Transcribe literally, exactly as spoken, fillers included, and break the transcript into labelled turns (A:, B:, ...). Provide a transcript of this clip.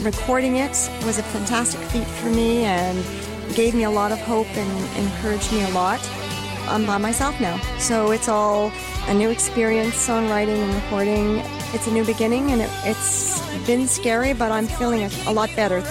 A: recording it was a fantastic feat for me and gave me a lot of hope and encouraged me a lot. I'm by myself now, so it's all a new experience, songwriting and recording. It's a new beginning, and it, it's been scary, but I'm feeling a, a lot better.